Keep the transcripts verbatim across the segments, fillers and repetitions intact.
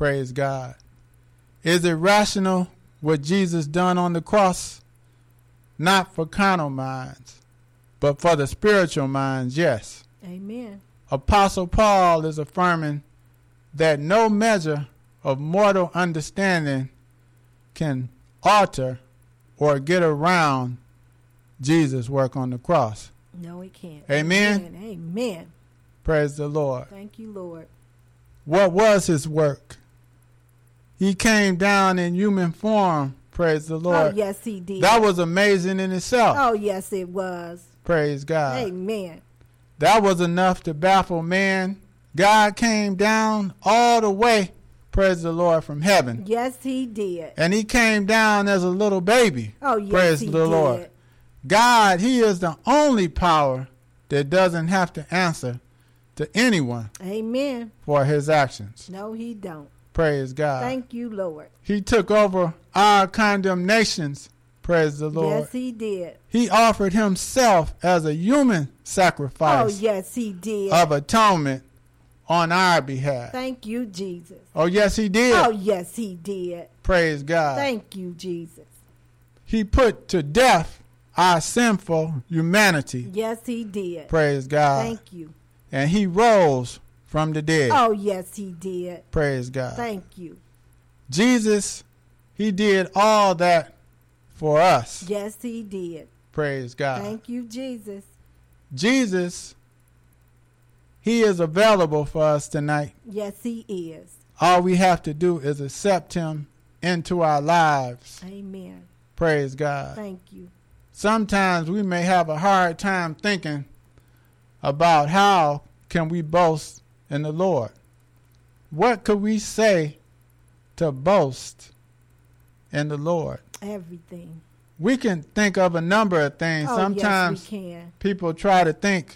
Praise God. Is it rational what Jesus done on the cross? Not for carnal minds, but for the spiritual minds, yes. Amen. Apostle Paul is affirming that no measure of mortal understanding can alter or get around Jesus' work on the cross. No, it can't. Amen? Amen. Amen. Praise the Lord. Thank you, Lord. What was his work? He came down in human form. Praise the Lord. Oh, yes, he did. That was amazing in itself. Oh, yes, it was. Praise God. Amen. That was enough to baffle man. God came down all the way, praise the Lord, from heaven. Yes, he did. And he came down as a little baby. Oh, yes, praise he the did. Lord. God, he is the only power that doesn't have to answer to anyone. Amen. For his actions. No, he don't. Praise God. Thank you, Lord. He took over our condemnations. Praise the Lord. Yes, he did. He offered himself as a human sacrifice. Oh, yes, he did. Of atonement on our behalf. Thank you, Jesus. Oh, yes, he did. Oh, yes, he did. Praise God. Thank you, Jesus. He put to death our sinful humanity. Yes, he did. Praise God. Thank you. And he rose from the dead. Oh, yes, he did. Praise God. Thank you. Jesus, he did all that for us. Yes, he did. Praise God. Thank you, Jesus. Jesus, he is available for us tonight. Yes, he is. All we have to do is accept him into our lives. Amen. Praise God. Thank you. Sometimes we may have a hard time thinking about how can we boast in the Lord. What could we say to boast in the Lord? Everything. We can think of a number of things. Oh, Sometimes yes, we can. People try to think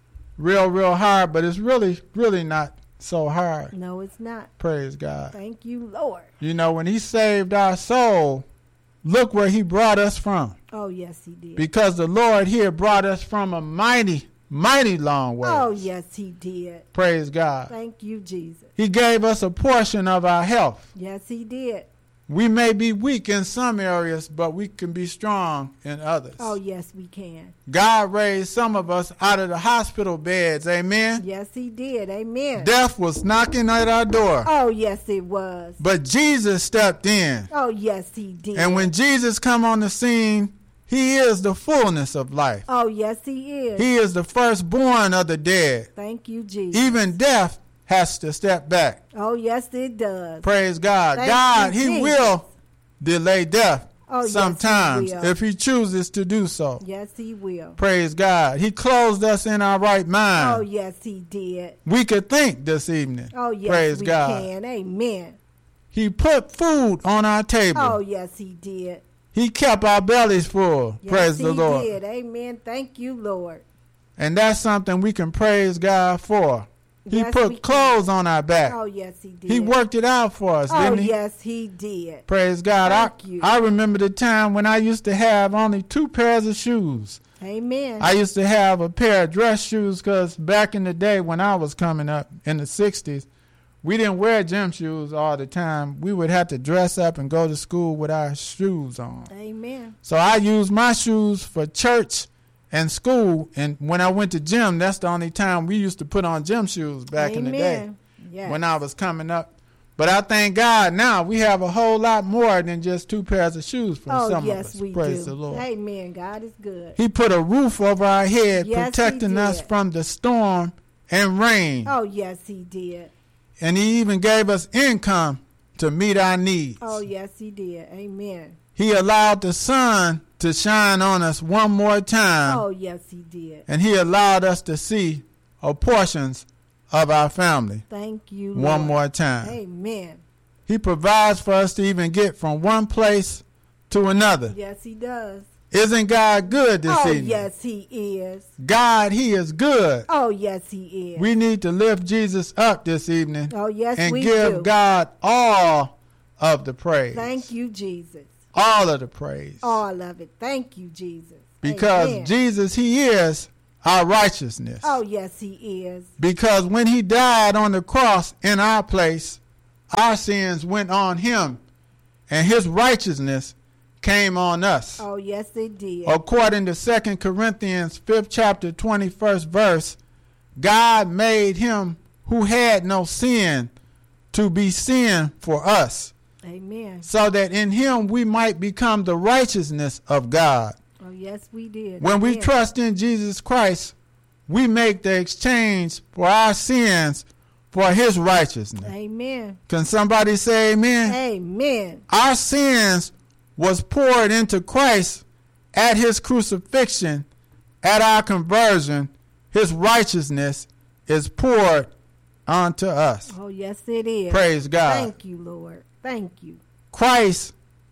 real, real hard, but it's really, really not so hard. No, it's not. Praise God. Thank you, Lord. You know, when he saved our soul, look where he brought us from. Oh, yes, he did. Because the Lord here brought us from a mighty, mighty long way. Oh, yes, he did. Praise God. Thank you, Jesus. He gave us a portion of our health. Yes, he did. We may be weak in some areas, but we can be strong in others. Oh, yes, we can. God raised some of us out of the hospital beds. Amen. Yes, he did. Amen. Death was knocking at our door. Oh, yes, it was. But Jesus stepped in. Oh, yes, he did. And when Jesus come on the scene, he is the fullness of life. Oh, yes, he is. He is the firstborn of the dead. Thank you, Jesus. Even death has to step back. Oh, yes, it does. Praise God. Thank God, you, he Jesus. will delay death oh, sometimes yes, he will. if he chooses to do so. Yes, he will. Praise God. He clothed us in our right mind. Oh, yes, he did. We could think this evening. Oh, yes, Praise we God. can. Amen. He put food on our table. Oh, yes, he did. He kept our bellies full. Yes, praise he the Lord. did. Amen. Thank you, Lord. And that's something we can praise God for. He Yes, put we clothes can. on our back. Oh, yes, he did. He worked it out for us, Oh, didn't he? yes, he did. Praise God. Thank I, you. I remember the time when I used to have only two pairs of shoes. Amen. I used to have a pair of dress shoes because back in the day when I was coming up in the sixties, we didn't wear gym shoes all the time. We would have to dress up and go to school with our shoes on. Amen. So I used my shoes for church and school, and when I went to gym, that's the only time we used to put on gym shoes back Amen. in the day yes. when I was coming up. But I thank God now we have a whole lot more than just two pairs of shoes for oh, some yes, of us. we Praise do. the Lord. Amen. God is good. He put a roof over our head, Yes, protecting he us did. from the storm and rain. Oh, yes, he did. And he even gave us income to meet our needs. Oh, yes, he did. Amen. He allowed the sun to shine on us one more time. Oh, yes, he did. And he allowed us to see a portions of our family Thank you, one Lord. more time. Amen. He provides for us to even get from one place to another. Yes, he does. Isn't God good this oh, evening? yes, he is. God, he is good. Oh, yes, he is. We need to lift Jesus up this evening oh, yes, and we give do. God all of the praise. Thank you, Jesus. All of the praise. All of it. Thank you, Jesus. Because Amen. Jesus, he is our righteousness. Oh, yes, he is. Because when he died on the cross in our place, our sins went on him, and his righteousness came on us. Oh, yes, they did. According to Second Corinthians fifth chapter twenty-first verse, God made him who had no sin to be sin for us, Amen. so that in him we might become the righteousness of God. Oh, yes, we did. When we Amen. trust in Jesus Christ, we make the exchange for our sins for his righteousness. Amen. Can somebody say amen? Amen. Our sins was poured into Christ at his crucifixion, at our conversion. His righteousness is poured onto us. Oh, yes, it is. Praise God. Thank you, Lord. Thank you. Christ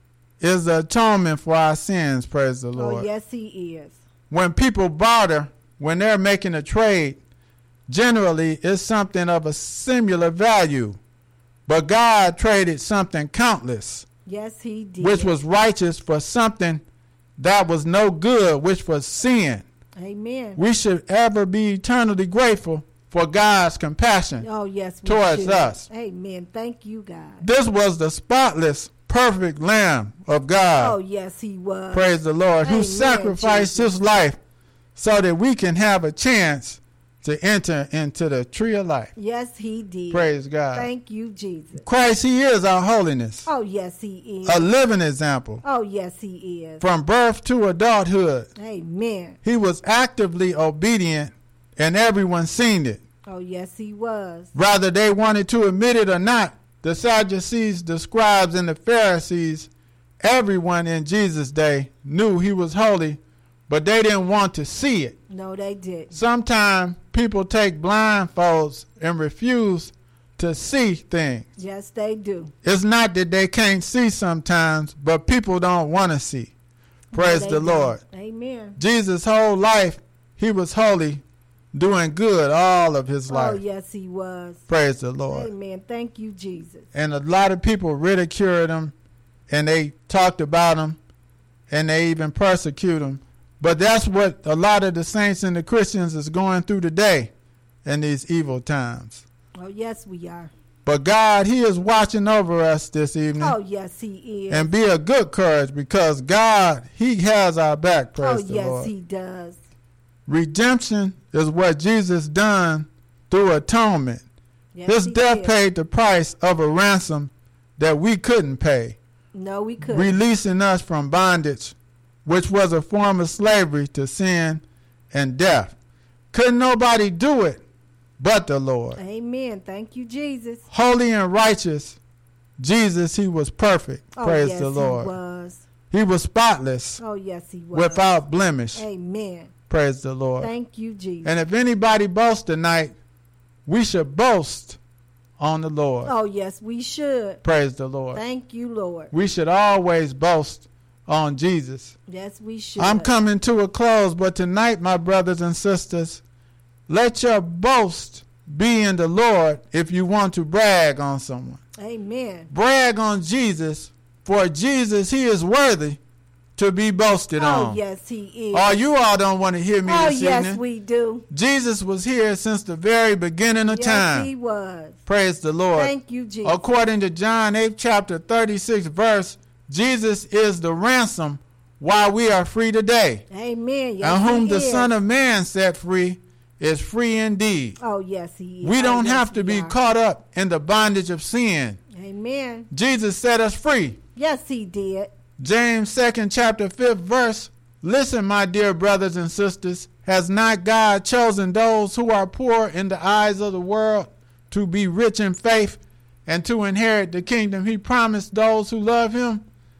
is the atonement for our sins. Praise the Lord. Oh, yes, he is. When people barter, when they're making a trade, generally it's something of a similar value. But God traded something countless, Yes, he did. which was righteous, for something that was no good, which was sin. Amen. We should ever be eternally grateful for God's compassion Oh, yes, we towards should. us. Amen. Thank you, God. This was the spotless, perfect Lamb of God. Oh, yes, he was. Praise the Lord, who Amen, sacrificed Jesus. his life so that we can have a chance to enter into the tree of life. Yes, he did. Praise God. Thank you, Jesus. Christ, he is our holiness, Oh, yes, he is. a living example. Oh, yes, he is. From birth to adulthood, Amen. he was actively obedient, and everyone seen it. Oh, yes, he was. Whether they wanted to admit it or not, the Sadducees, the scribes, and the Pharisees, everyone in Jesus' day knew he was holy, but they didn't want to see it. No, they didn't. Sometimes people take blindfolds and refuse to see things. Yes, they do. It's not that they can't see sometimes, but people don't want to see. Praise No, they the don't. Lord. Amen. Jesus' whole life, he was holy, doing good all of his Oh, life. yes, he was. Praise the Lord. Amen. Thank you, Jesus. And a lot of people ridiculed him, and they talked about him, and they even persecute him. But that's what a lot of the saints and the Christians is going through today in these evil times. Oh, yes, we are. But God, he is watching over us this evening. Oh, yes, he is. And be of good courage, because God, he has our back. Praise Oh, the yes, Lord. he does. Redemption is what Jesus done through atonement. Yes, His he death did. paid the price of a ransom that we couldn't pay, No, we couldn't. releasing us from bondage, which was a form of slavery to sin and death. Couldn't nobody do it but the Lord. Amen. Thank you, Jesus. Holy and righteous, Jesus, he was perfect. Oh, Praise yes, the Lord. he was. He was spotless, Oh, yes, he was. without blemish. Amen. Praise the Lord. Thank you, Jesus. And if anybody boasts tonight, we should boast on the Lord. Oh, yes, we should. Praise the Lord. Thank you, Lord. We should always boast on Jesus. Yes, we should. I'm coming to a close, but tonight, my brothers and sisters, let your boast be in the Lord if you want to brag on someone. Amen. Brag on Jesus, for Jesus, he is worthy to be boasted Oh, on. yes, he is. Oh, you all don't want to hear me Oh, this yes, evening. we do. Jesus was here since the very beginning of Yes, time. he was. Praise the Lord. Thank you, Jesus. According to John eight, chapter thirty-six, verse, Jesus is the ransom while we are free today. Amen. Yes, And whom he the is. Son of Man set free is free indeed. Oh, yes, he is. We Oh, don't yes, have to we be are. caught up in the bondage of sin. Amen. Jesus set us free. Yes, he did. James second chapter fifth verse. Listen, my dear brothers and sisters, has not God chosen those who are poor in the eyes of the world to be rich in faith and to inherit the kingdom he promised those who love him?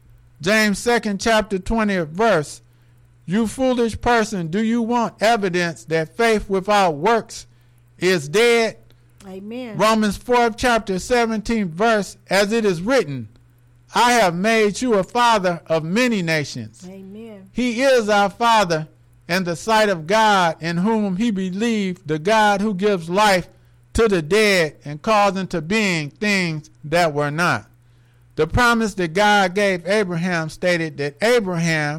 James second chapter twentieth verse. You foolish person, do you want evidence that faith without works is dead? Amen. Romans fourth chapter seventeenth verse, as it is written, I have made you a father of many nations. Amen. He is our Father in the sight of God, in whom he believed, the God who gives life to the dead and calls into being things that were not. The promise that God gave Abraham stated that Abraham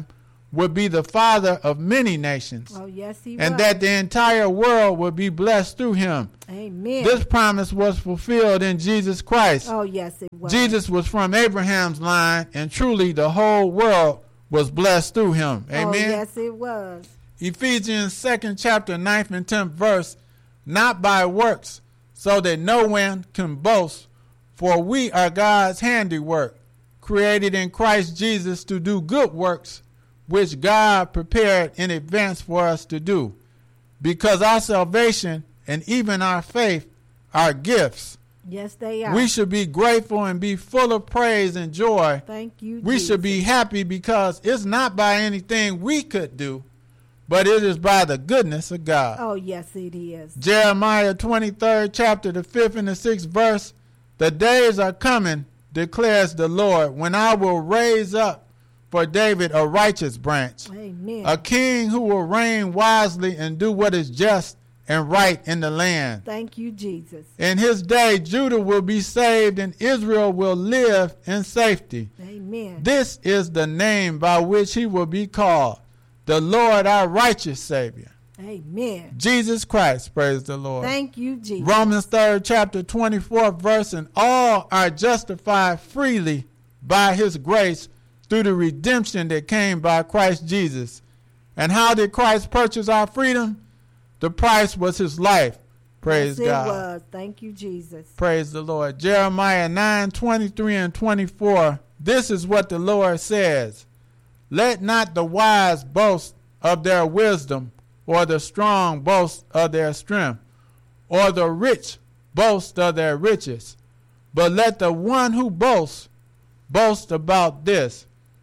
would be the father of many nations. Oh, yes, he and was. that the entire world would be blessed through him. Amen. This promise was fulfilled in Jesus Christ. Oh, yes, it was. Jesus was from Abraham's line, and truly the whole world was blessed through him. Amen. Oh, yes, it was. Ephesians second chapter, ninth and tenth verse, not by works, so that no one can boast, for we are God's handiwork, created in Christ Jesus to do good works, which God prepared in advance for us to do. Because our salvation and even our faith are gifts. Yes, they are. We should be grateful and be full of praise and joy. Thank you, We Jesus. should be happy because it's not by anything we could do, but it is by the goodness of God. Oh, yes, it is. Jeremiah twenty-third chapter, the fifth and the sixth verse, the days are coming, declares the Lord, when I will raise up for David a righteous branch, Amen. a king who will reign wisely and do what is just and right in the land. Thank you, Jesus. In his day, Judah will be saved and Israel will live in safety. Amen. This is the name by which he will be called, the Lord our righteous Savior. Amen. Jesus Christ, praise the Lord. Thank you, Jesus. Romans third chapter, twenty-fourth verse, and all are justified freely by his grace through the redemption that came by Christ Jesus. And how did Christ purchase our freedom? The price was his life. Praise yes, God. it was. Thank you, Jesus. Praise the Lord. Jeremiah nine, twenty-three and twenty-four. This is what the Lord says. Let not the wise boast of their wisdom, or the strong boast of their strength, or the rich boast of their riches. But let the one who boasts boast about this,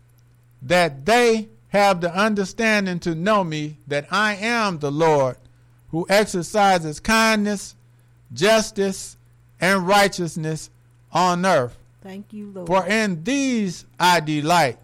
that they have the understanding to know me, that I am the Lord, who exercises kindness, justice, and righteousness on earth. Thank you, Lord. For in these I delight,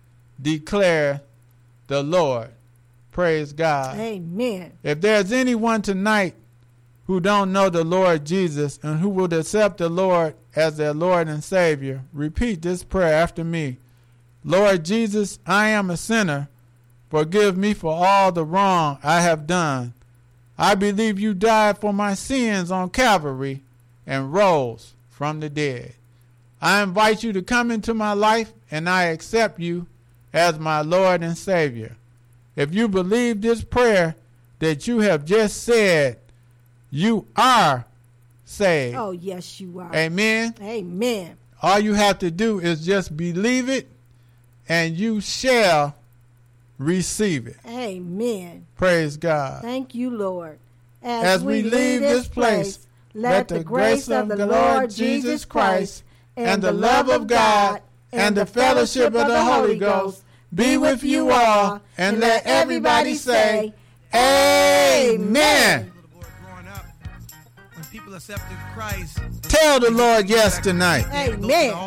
declare the Lord. Praise God. Amen. If there's anyone tonight who don't know the Lord Jesus and who would accept the Lord as their Lord and Savior, repeat this prayer after me. Lord Jesus, I am a sinner. Forgive me for all the wrong I have done. I believe you died for my sins on Calvary and rose from the dead. I invite you to come into my life, and I accept you as my Lord and Savior. If you believe this prayer that you have just said, you are saved. Oh, yes, you are. Amen. Amen. All you have to do is just believe it, and you shall receive it. Amen. Praise God. Thank you, Lord. As, As we leave this place, let the grace of the Lord Jesus Christ and the love of God and the fellowship of the Holy Ghost be with you all, and let everybody say, Amen. Growing up, when people accepted Christ, Tell the Lord yes tonight. Amen.